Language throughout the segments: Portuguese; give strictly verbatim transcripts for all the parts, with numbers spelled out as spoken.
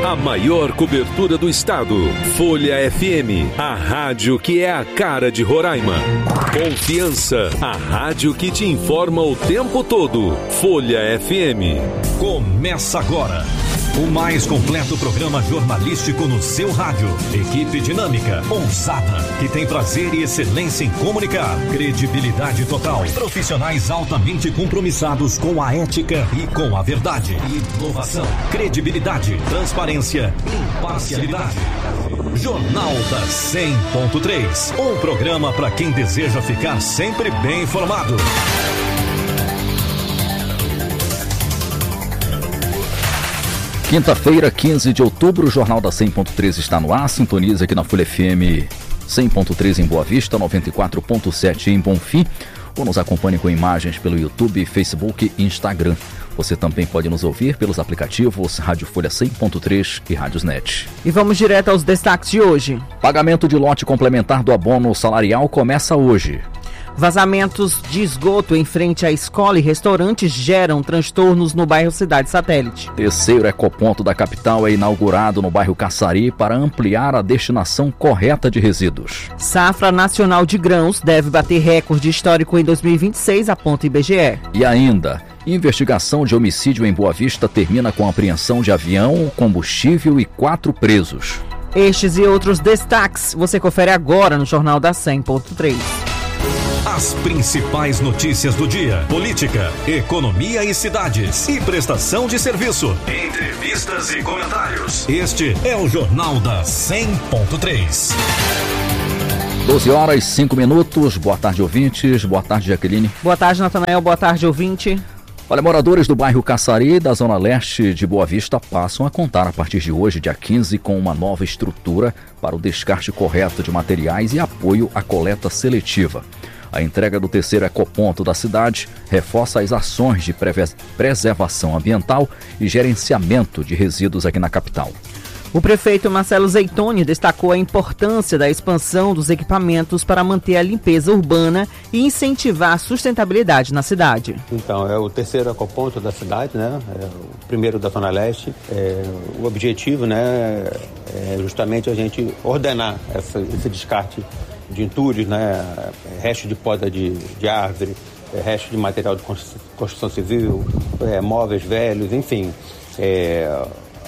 A maior cobertura do estado. Folha F M, a rádio que é a cara de Roraima. Confiança, a rádio que te informa o tempo todo. Folha F M. Começa agora o mais completo programa jornalístico no seu rádio. Equipe dinâmica, ousada, que tem prazer e excelência em comunicar. Credibilidade total. Profissionais altamente compromissados com a ética e com a verdade. Inovação, credibilidade, transparência, imparcialidade. Jornal da cem ponto três. Um programa para quem deseja ficar sempre bem informado. Quinta-feira, quinze de outubro, o Jornal da cem ponto três está no ar. Sintoniza aqui na Folha F M cem ponto três em Boa Vista, noventa e quatro ponto sete em Bonfim. Ou nos acompanhe com imagens pelo YouTube, Facebook e Instagram. Você também pode nos ouvir pelos aplicativos Rádio Folha cem ponto três e Rádios Net. E vamos direto aos destaques de hoje. Pagamento de lote complementar do abono salarial começa hoje. Vazamentos de esgoto em frente à escola e restaurantes geram transtornos no bairro Cidade Satélite. Terceiro ecoponto da capital é inaugurado no bairro Caçari para ampliar a destinação correta de resíduos. Safra nacional de grãos deve bater recorde histórico em dois mil e vinte e seis, aponta o I B G E. E ainda, investigação de homicídio em Boa Vista termina com apreensão de avião, combustível e quatro presos. Estes e outros destaques você confere agora no Jornal da cem ponto três. As principais notícias do dia: política, economia e cidades, e prestação de serviço, entrevistas e comentários. Este é o Jornal da cem ponto três. doze horas e cinco minutos. Boa tarde, ouvintes. Boa tarde, Jaqueline. Boa tarde, Natanael. Boa tarde, ouvinte. Olha, moradores do bairro Caçari, da zona leste de Boa Vista, passam a contar a partir de hoje, dia quinze, com uma nova estrutura para o descarte correto de materiais e apoio à coleta seletiva. A entrega do terceiro ecoponto da cidade reforça as ações de preservação ambiental e gerenciamento de resíduos aqui na capital. O prefeito Marcelo Zeitoni destacou a importância da expansão dos equipamentos para manter a limpeza urbana e incentivar a sustentabilidade na cidade. Então, é o terceiro ecoponto da cidade, né? É o primeiro da Zona Leste. É, o objetivo, né, é justamente a gente ordenar essa, esse descarte de entulhos, né, resto de poda de, de árvore, resto de material de construção civil, é, móveis velhos, enfim. É,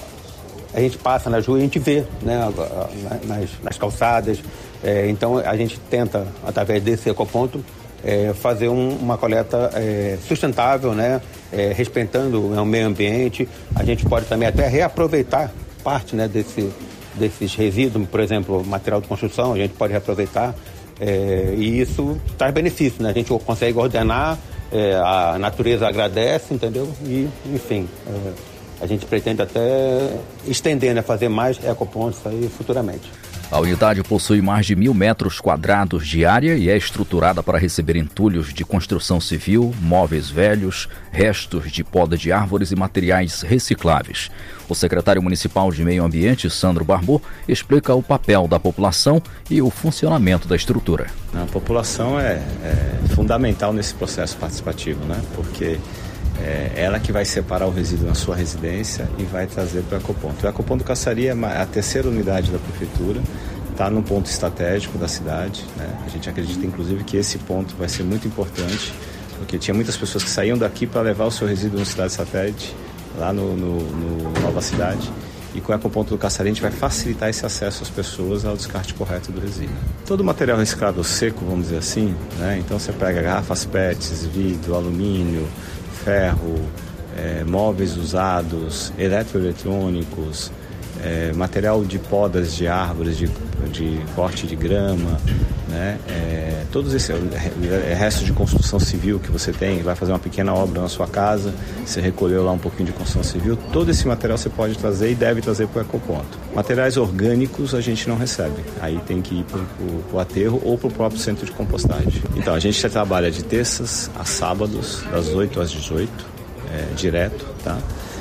a gente passa na rua e a gente vê, né, nas, nas calçadas. É, então a gente tenta, através desse ecoponto, é, fazer um, uma coleta é, sustentável, né, é, respeitando o meio ambiente. A gente pode também até reaproveitar parte, né, desse desses resíduos, por exemplo, material de construção, a gente pode reaproveitar, é, e isso traz benefício, né? A gente consegue ordenar, é, a natureza agradece, entendeu? E, enfim, é, a gente pretende até estender, né? Fazer mais ecopontos aí futuramente. A unidade possui mais de mil metros quadrados de área e é estruturada para receber entulhos de construção civil, móveis velhos, restos de poda de árvores e materiais recicláveis. O secretário municipal de Meio Ambiente, Sandro Barbô, explica o papel da população e o funcionamento da estrutura. A população é, é fundamental nesse processo participativo, né? Porque é ela que vai separar o resíduo na sua residência e vai trazer para o ecoponto. O ecoponto do Caçari é a terceira unidade da prefeitura, está num ponto estratégico da cidade, né? A gente acredita, inclusive, que esse ponto vai ser muito importante, porque tinha muitas pessoas que saíam daqui para levar o seu resíduo no Cidade Satélite, lá no, no, no Nova Cidade, e com o ecoponto do Caçari a gente vai facilitar esse acesso às pessoas ao descarte correto do resíduo. Todo o material reciclável seco, vamos dizer assim, né? Então você pega garrafas P E Ts, vidro, alumínio, ferro, é, móveis usados, eletroeletrônicos, é, material de podas de árvores, de, de corte de grama, né? É, todos esses é, restos de construção civil que você tem, vai fazer uma pequena obra na sua casa, você recolheu lá um pouquinho de construção civil, todo esse material você pode trazer e deve trazer para o ecoponto. Materiais orgânicos a gente não recebe, aí tem que ir para o aterro ou para o próprio centro de compostagem. Então a gente trabalha de terças a sábados, das oito às dezoito, é, direto, tá?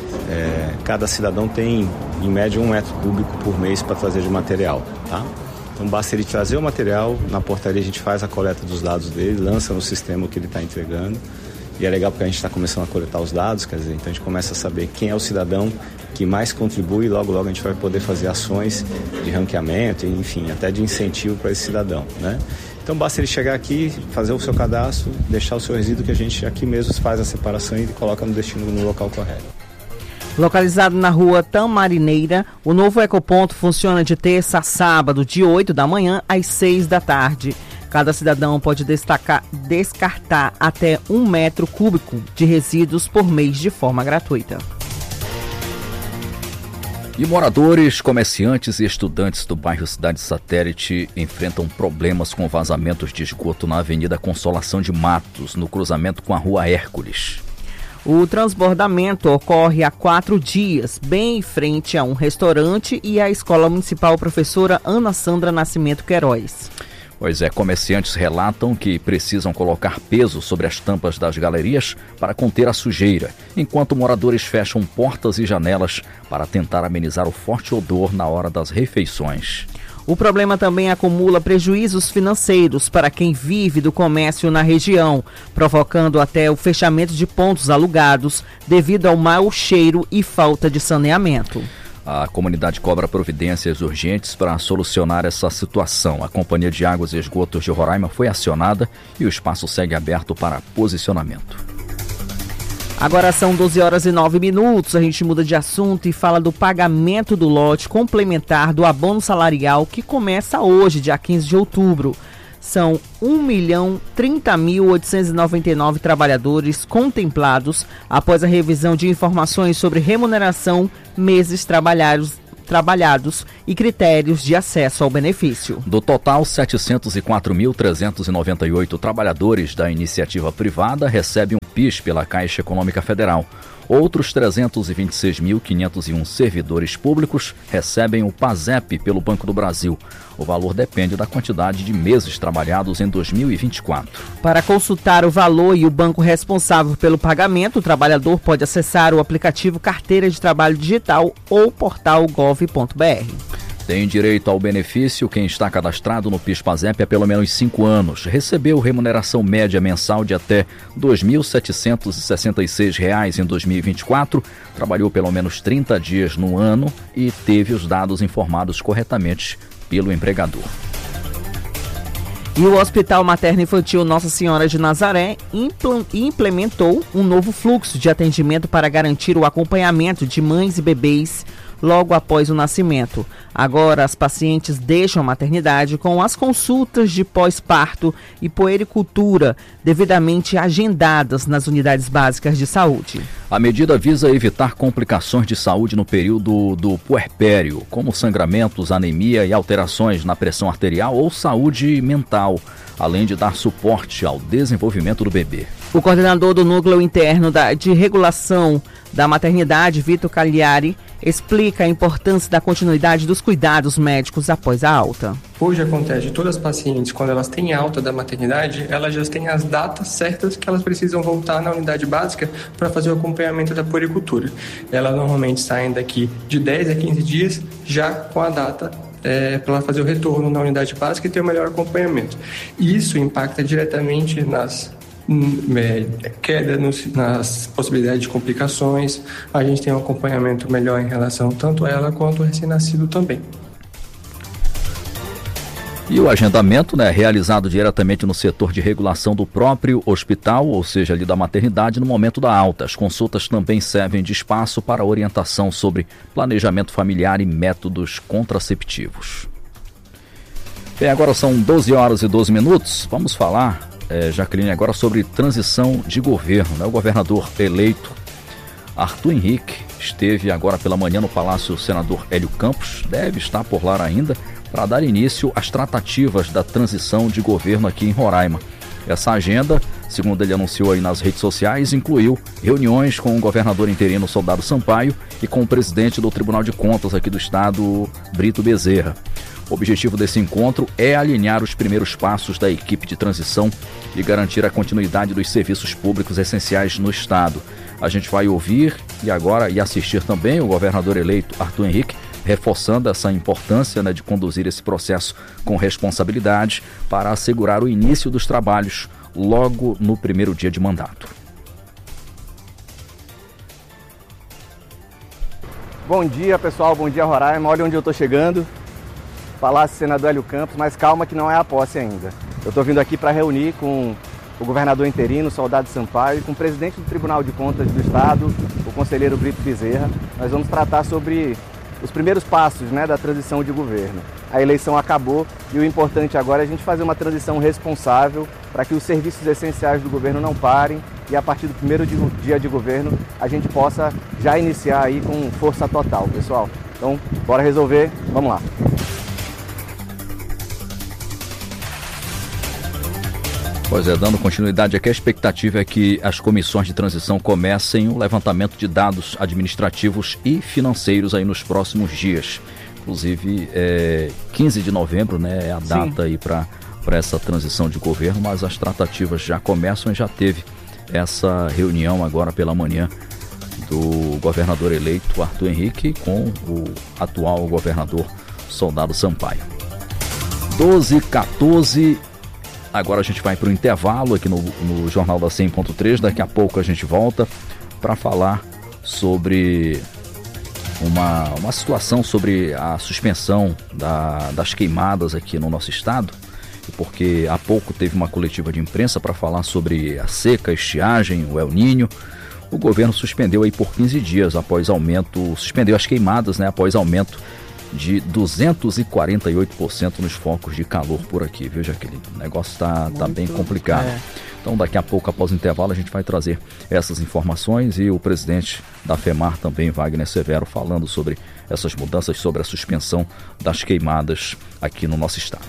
É, cada cidadão tem em média um metro cúbico por mês para trazer de material, tá? Então basta ele trazer o material, na portaria a gente faz a coleta dos dados dele, lança no sistema o que ele está entregando E é legal porque a gente está começando a coletar os dados, quer dizer, então a gente começa a saber quem é o cidadão que mais contribui e logo logo a gente vai poder fazer ações de ranqueamento, enfim, até de incentivo para esse cidadão, né? Então basta ele chegar aqui, fazer o seu cadastro, deixar o seu resíduo que a gente aqui mesmo faz a separação e coloca no destino no local correto. Localizado na rua Tamarineira, o novo ecoponto funciona de terça a sábado, de oito da manhã às seis da tarde. Cada cidadão pode destacar, descartar até um metro cúbico de resíduos por mês de forma gratuita. E moradores, comerciantes e estudantes do bairro Cidade Satélite enfrentam problemas com vazamentos de esgoto na Avenida Consolação de Matos, no cruzamento com a Rua Hércules. O transbordamento ocorre há quatro dias, bem em frente a um restaurante e à Escola Municipal Professora Ana Sandra Nascimento Queiroz. Pois é, comerciantes relatam que precisam colocar peso sobre as tampas das galerias para conter a sujeira, enquanto moradores fecham portas e janelas para tentar amenizar o forte odor na hora das refeições. O problema também acumula prejuízos financeiros para quem vive do comércio na região, provocando até o fechamento de pontos alugados devido ao mau cheiro e falta de saneamento. A comunidade cobra providências urgentes para solucionar essa situação. A Companhia de Águas e Esgotos de Roraima foi acionada e o espaço segue aberto para posicionamento. Agora são doze horas e nove minutos, a gente muda de assunto e fala do pagamento do lote complementar do abono salarial que começa hoje, dia quinze de outubro. São um milhão trinta mil oitocentos e noventa e nove trabalhadores contemplados após a revisão de informações sobre remuneração, meses trabalhados, trabalhados e critérios de acesso ao benefício. Do total, setecentos e quatro mil trezentos e noventa e oito trabalhadores da iniciativa privada recebem um P I S pela Caixa Econômica Federal. Outros trezentos e vinte e seis mil quinhentos e um servidores públicos recebem o PASEP pelo Banco do Brasil. O valor depende da quantidade de meses trabalhados em dois mil e vinte e quatro. Para consultar o valor e o banco responsável pelo pagamento, o trabalhador pode acessar o aplicativo Carteira de Trabalho Digital ou portal gov ponto br. Tem direito ao benefício quem está cadastrado no PIS/PASEP há pelo menos cinco anos, recebeu remuneração média mensal de até dois mil setecentos e sessenta e seis reais em dois mil e vinte e quatro, trabalhou pelo menos trinta dias no ano e teve os dados informados corretamente pelo empregador. E o Hospital Materno Infantil Nossa Senhora de Nazaré implementou um novo fluxo de atendimento para garantir o acompanhamento de mães e bebês logo após o nascimento. Agora, as pacientes deixam a maternidade com as consultas de pós-parto e puericultura devidamente agendadas nas unidades básicas de saúde. A medida visa evitar complicações de saúde no período do puerpério, como sangramentos, anemia e alterações na pressão arterial ou saúde mental, além de dar suporte ao desenvolvimento do bebê. O coordenador do Núcleo Interno da, de Regulação da Maternidade, Vitor Cagliari, explica a importância da continuidade dos cuidados médicos após a alta. Hoje acontece de todas as pacientes, quando elas têm alta da maternidade, elas já têm as datas certas que elas precisam voltar na unidade básica para fazer o acompanhamento da puericultura. Elas normalmente saem daqui de dez a quinze dias já com a data É, para fazer o retorno na unidade básica e ter o melhor acompanhamento. Isso impacta diretamente nas é, queda nos, nas possibilidades de complicações. A gente tem um acompanhamento melhor em relação tanto a ela quanto ao recém-nascido também. E o agendamento, né, realizado diretamente no setor de regulação do próprio hospital, ou seja, ali da maternidade, no momento da alta. As consultas também servem de espaço para orientação sobre planejamento familiar e métodos contraceptivos. Bem, agora são doze horas e doze minutos. Vamos falar, é, Jaqueline, agora sobre transição de governo, né? O governador eleito, Arthur Henrique, esteve agora pela manhã no Palácio Senador Hélio Campos, deve estar por lá ainda, para dar início às tratativas da transição de governo aqui em Roraima. Essa agenda, segundo ele anunciou aí nas redes sociais, incluiu reuniões com o governador interino Soldado Sampaio e com o presidente do Tribunal de Contas aqui do estado, Brito Bezerra. O objetivo desse encontro é alinhar os primeiros passos da equipe de transição e garantir a continuidade dos serviços públicos essenciais no estado. A gente vai ouvir e agora e assistir também o governador eleito Arthur Henrique, reforçando essa importância, né, de conduzir esse processo com responsabilidade para assegurar o início dos trabalhos logo no primeiro dia de mandato. Bom dia, pessoal. Bom dia, Roraima. Olha onde eu estou chegando. Palácio Senador Hélio Campos, mas calma que não é a posse ainda. Eu estou vindo aqui para reunir com o governador interino, Soldado Sampaio, e com o presidente do Tribunal de Contas do Estado, o conselheiro Brito Bezerra. Nós vamos tratar sobre os primeiros passos, né, da transição de governo. A eleição acabou e o importante agora é a gente fazer uma transição responsável para que os serviços essenciais do governo não parem e a partir do primeiro dia de governo a gente possa já iniciar aí com força total, pessoal. Então, bora resolver, vamos lá. Pois é, dando continuidade aqui, a expectativa é que as comissões de transição comecem o levantamento de dados administrativos e financeiros aí nos próximos dias. Inclusive, é, quinze de novembro, né, é a data Sim. aí para para essa transição de governo, mas as tratativas já começam e já teve essa reunião agora pela manhã do governador eleito Arthur Henrique com o atual governador Soldado Sampaio. doze e quatorze. Agora a gente vai para o intervalo aqui no, no Jornal da cem ponto três. Daqui a pouco a gente volta para falar sobre uma, uma situação sobre a suspensão da, das queimadas aqui no nosso estado, porque há pouco teve uma coletiva de imprensa para falar sobre a seca, a estiagem, o El Niño. O governo suspendeu aí por quinze dias após aumento, suspendeu as queimadas, né, após aumento de duzentos e quarenta e oito por cento nos focos de calor por aqui, viu, Jaqueline? O negócio está tá bem complicado. É. Então, daqui a pouco, após o intervalo, a gente vai trazer essas informações e o presidente da FEMAR também, Wagner Severo, falando sobre essas mudanças, sobre a suspensão das queimadas aqui no nosso estado.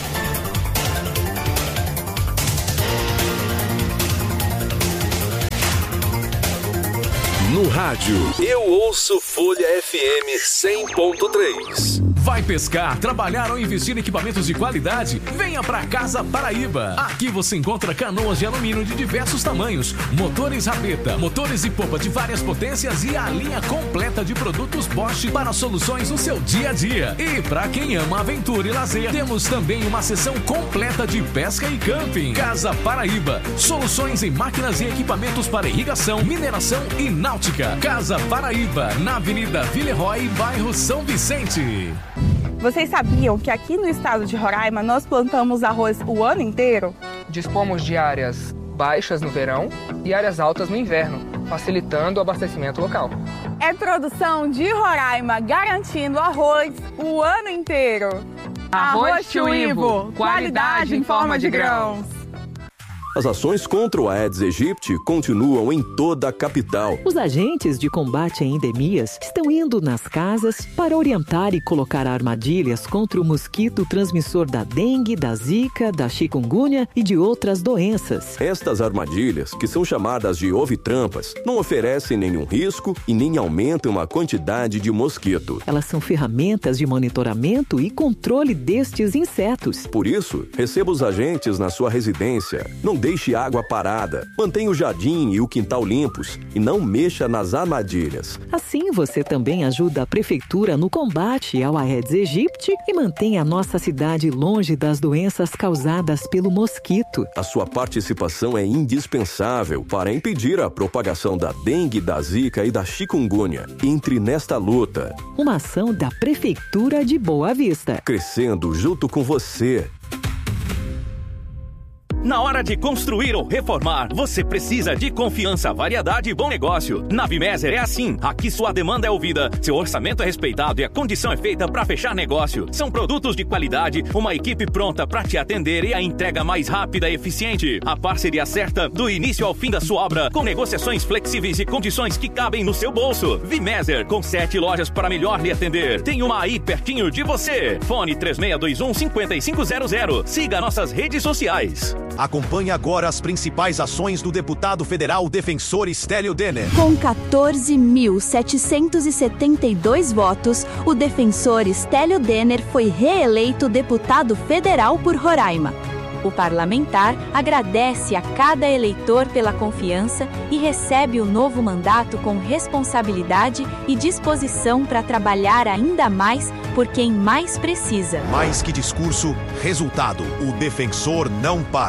No rádio, eu ouço Folha F M cem ponto três. Vai pescar, trabalhar ou investir em equipamentos de qualidade? Venha pra Casa Paraíba. Aqui você encontra canoas de alumínio de diversos tamanhos, motores rabeta, motores e popa de várias potências e a linha completa de produtos Bosch para soluções no seu dia a dia. E pra quem ama aventura e lazer, temos também uma seção completa de pesca e camping. Casa Paraíba, soluções em máquinas e equipamentos para irrigação, mineração e náutica. Casa Paraíba, na Avenida Villeroy, bairro São Vicente. Vocês sabiam que aqui no estado de Roraima nós plantamos arroz o ano inteiro? Dispomos de áreas baixas no verão e áreas altas no inverno, facilitando o abastecimento local. É produção de Roraima garantindo arroz o ano inteiro. Arroz Tio Ivo, qualidade em forma de grãos. As ações contra o Aedes aegypti continuam em toda a capital. Os agentes de combate a endemias estão indo nas casas para orientar e colocar armadilhas contra o mosquito transmissor da dengue, da zika, da chikungunya e de outras doenças. Estas armadilhas, que são chamadas de ovitrampas, não oferecem nenhum risco e nem aumentam a quantidade de mosquito. Elas são ferramentas de monitoramento e controle destes insetos. Por isso, receba os agentes na sua residência. Não deixe água parada, mantenha o jardim e o quintal limpos e não mexa nas armadilhas. Assim você também ajuda a prefeitura no combate ao Aedes aegypti e mantém a nossa cidade longe das doenças causadas pelo mosquito. A sua participação é indispensável para impedir a propagação da dengue, da zika e da chikungunya. Entre nesta luta. Uma ação da Prefeitura de Boa Vista. Crescendo junto com você. Na hora de construir ou reformar, você precisa de confiança, variedade e bom negócio. Na Vimeser é assim. Aqui sua demanda é ouvida, seu orçamento é respeitado e a condição é feita para fechar negócio. São produtos de qualidade, uma equipe pronta para te atender e a entrega mais rápida e eficiente. A parceria certa do início ao fim da sua obra, com negociações flexíveis e condições que cabem no seu bolso. Vimeser, com sete lojas para melhor lhe atender. Tem uma aí pertinho de você. Fone três seis dois um, cinco cinco zero zero. Siga nossas redes sociais. Acompanhe agora as principais ações do deputado federal defensor Stélio Denner. Com quatorze mil setecentos e setenta e dois votos, o defensor Stélio Denner foi reeleito deputado federal por Roraima. O parlamentar agradece a cada eleitor pela confiança e recebe o novo mandato com responsabilidade e disposição para trabalhar ainda mais por quem mais precisa. Mais que discurso, resultado. O defensor não para.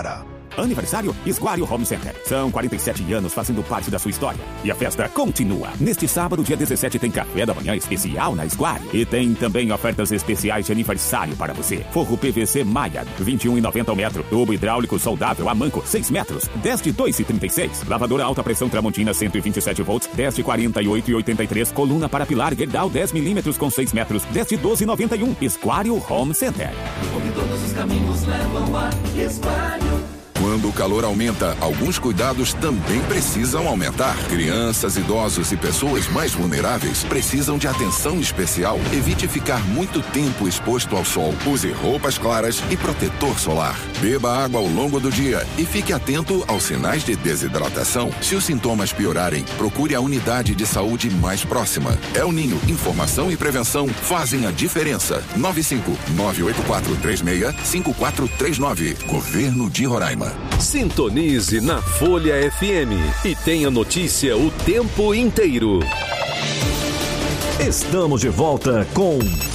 Aniversário Esquário Home Center. São quarenta e sete anos fazendo parte da sua história. E a festa continua. Neste sábado, dia dezessete, tem café da manhã especial na Esquário. E tem também ofertas especiais de aniversário para você. Forro P V C Maia, vinte e um reais e noventa centavos ao metro. Tubo hidráulico soldável a manco, seis metros, dez de dois reais e trinta e seis centavos. Lavadora alta pressão Tramontina, cento e vinte e sete volts, dez de quarenta e oito reais e oitenta e três centavos. Coluna para pilar Gerdau, dez milímetros com seis metros, dez de doze reais e noventa e um centavos. Esquário Home Center. Onde todos os caminhos levam a Esquário. Quando o calor aumenta, alguns cuidados também precisam aumentar. Crianças, idosos e pessoas mais vulneráveis precisam de atenção especial. Evite ficar muito tempo exposto ao sol. Use roupas claras e protetor solar. Beba água ao longo do dia e fique atento aos sinais de desidratação. Se os sintomas piorarem, procure a unidade de saúde mais próxima. El Ninho, informação e prevenção fazem a diferença. nove cinco nove oito quatro três seis cinco quatro três nove. Governo de Roraima. Sintonize na Folha F M e tenha notícia o tempo inteiro. Estamos de volta com